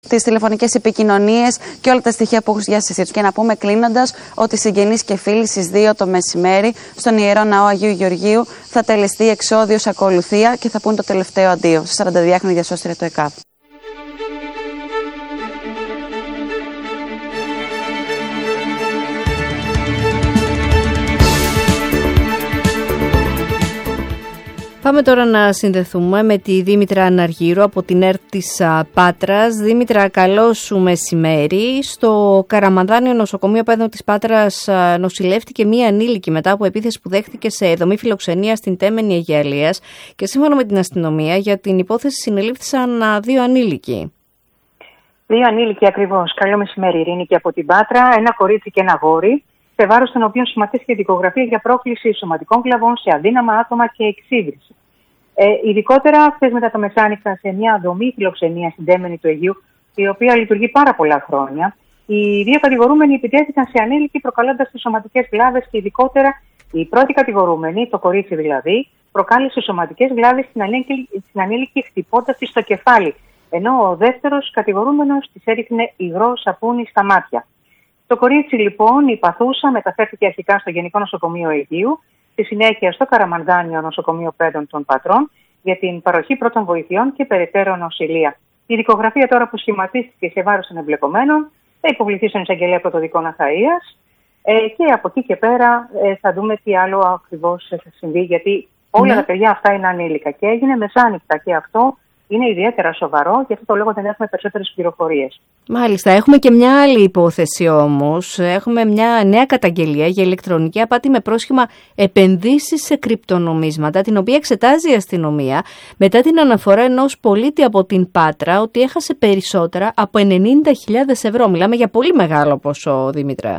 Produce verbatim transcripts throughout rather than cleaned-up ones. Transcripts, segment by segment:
Τις τηλεφωνικές επικοινωνίες και όλα τα στοιχεία που έχουν για συζήτηση. Και να πούμε κλείνοντας ότι συγγενείς και φίλοι στις δύο το μεσημέρι στον Ιερό Ναό Αγίου Γεωργίου θα τελεστεί εξώδιος ακολουθία και θα πούν το τελευταίο αντίο στη σαρανταδυάχρονη διασώστρια του ΕΚΑΒ. Πάμε τώρα να συνδεθούμε με τη Δήμητρα Αναργύρου από την ΕΡΤ της Πάτρας. Δήμητρα, καλό σου μεσημέρι. Στο Καραμανδάνιο Νοσοκομείο Παιδών της Πάτρας νοσηλεύτηκε μία ανήλικη μετά από επίθεση που δέχτηκε σε δομή φιλοξενία στην Τέμενη Αιγαιλίας και σύμφωνα με την αστυνομία για την υπόθεση συνελήφθησαν δύο ανήλικοι. Δύο ανήλικοι ακριβώς. Καλό μεσημέρι, Ειρήνη, και από την Πάτρα. Ένα κορίτσι και ένα γόρι, σε βάρος των οποίων σχηματίστηκε δικογραφία για πρόκληση σωματικών κλαβών σε αδύναμα άτομα και εξύβριση. Ε, ειδικότερα, χθες μετά το μεσάνυχτα, σε μια δομή φιλοξενία στην Τέμενη του Αιγείου, η οποία λειτουργεί πάρα πολλά χρόνια, οι δύο κατηγορούμενοι επιτέθηκαν σε ανήλικοι προκαλώντας τις σωματικές βλάβες και ειδικότερα η πρώτη κατηγορούμενη, το κορίτσι δηλαδή, προκάλεσε σωματικές βλάβες στην ανήλικη, στην ανήλικη χτυπώντας της στο κεφάλι, ενώ ο δεύτερος κατηγορούμενος της έριχνε υγρό σαπούνι στα μάτια. Το κορίτσι λοιπόν, η παθούσα, μεταφέρθηκε αρχικά στο Γενικό Νοσοκομείο Αιγείου, στη συνέχεια στο Καραμανδάνιο Νοσοκομείο Παιδών των Πατρών για την παροχή πρώτων βοηθειών και περαιτέρω νοσηλεία. Η δικογραφία τώρα που σχηματίστηκε σε βάρος των εμπλεκομένων θα υποβληθεί στον εισαγγελέα πρωτοδικών Αχαΐας ε, και από εκεί και πέρα ε, θα δούμε τι άλλο ακριβώς θα συμβεί, γιατί όλα mm. τα παιδιά αυτά είναι ανήλικα και έγινε μεσάνυχτα και αυτό είναι ιδιαίτερα σοβαρό και αυτό το λόγο δεν έχουμε περισσότερες πληροφορίες. Μάλιστα. Έχουμε και μια άλλη υπόθεση όμως. Έχουμε μια νέα καταγγελία για ηλεκτρονική απάτη με πρόσχημα επενδύσεις σε κρυπτονομίσματα, την οποία εξετάζει η αστυνομία μετά την αναφορά ενός πολίτη από την Πάτρα ότι έχασε περισσότερα από ενενήντα χιλιάδες ευρώ. Μιλάμε για πολύ μεγάλο ποσό, Δήμητρα.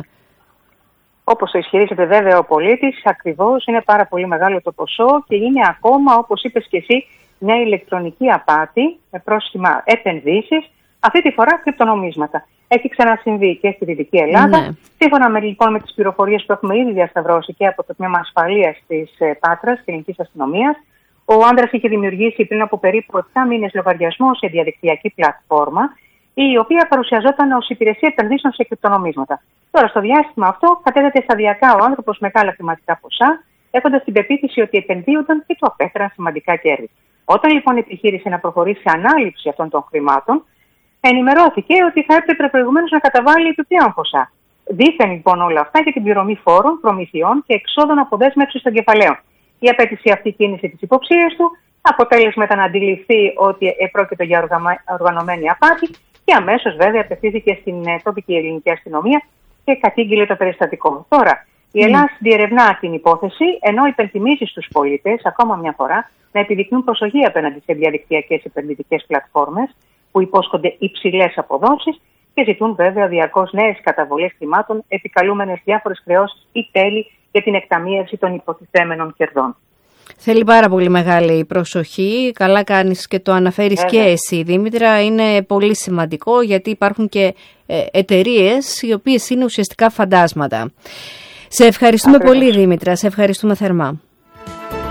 Όπως το ισχυρίζεται βέβαια ο πολίτης, ακριβώς είναι πάρα πολύ μεγάλο το ποσό και είναι ακόμα, όπως είπες και εσύ, μια ηλεκτρονική απάτη με πρόσχημα επενδύσεις, αυτή τη φορά κρυπτονομίσματα. Έχει ξανασυμβεί και στη Δυτική Ελλάδα. Ναι. Σύμφωνα με, λοιπόν, με τις πληροφορίες που έχουμε ήδη διασταυρώσει και από το Τμήμα Ασφαλείας της ε, Πάτρας, της Ελληνικής Αστυνομίας, ο άντρας είχε δημιουργήσει πριν από περίπου επτά μήνες λογαριασμό σε διαδικτυακή πλατφόρμα, η οποία παρουσιαζόταν ως υπηρεσία επενδύσεων σε κρυπτονομίσματα. Τώρα, στο διάστημα αυτό, κατέδεται σταδιακά ο άνθρωπος μεγάλα χρηματικά ποσά, έχοντας την πεποίθηση ότι επενδύονταν και του απέφεραν σημαντικά κέρδη. Όταν λοιπόν επιχείρησε να προχωρήσει σε ανάληψη αυτών των χρημάτων, ενημερώθηκε ότι θα έπρεπε προηγουμένως να καταβάλει επιπλέον ποσά. Δήθεν λοιπόν όλα αυτά για την πληρωμή φόρων, προμηθειών και εξόδων αποδέσμευσης των κεφαλαίων. Η απέτηση αυτή κίνησε τις υποψίες του, αποτέλεσμα ήταν να αντιληφθεί ότι επρόκειτο για οργανωμένη απάτη και αμέσως βέβαια απευθύνθηκε στην τοπική ελληνική αστυνομία και κατήγγειλε το περιστατικό. Τώρα, η Ελλάδα mm. διερευνά την υπόθεση, ενώ υπενθυμίζει στους πολίτες, ακόμα μια φορά, να επιδεικνύουν προσοχή απέναντι σε διαδικτυακές επενδυτικές πλατφόρμες που υπόσχονται υψηλές αποδόσεις και ζητούν βέβαια διαρκώς νέες καταβολές χρημάτων, επικαλούμενες διάφορες χρεώσεις ή τέλη για την εκταμείευση των υποτιθέμενων κερδών. Θέλει πάρα πολύ μεγάλη προσοχή. Καλά κάνεις και το αναφέρεις Βέβαια. και εσύ, Δήμητρα. Είναι πολύ σημαντικό γιατί υπάρχουν και εταιρείες οι οποίες είναι ουσιαστικά φαντάσματα. Σε ευχαριστούμε Ακριβώς. πολύ, Δήμητρα. Σε ευχαριστούμε θερμά.